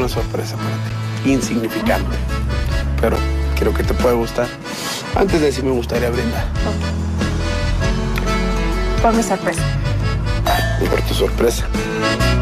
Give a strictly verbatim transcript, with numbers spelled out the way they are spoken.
una sorpresa para ti, insignificante, pero creo que te puede gustar. Antes de decir me gustaría brindar. Ok. Por mi sorpresa. Y por tu sorpresa.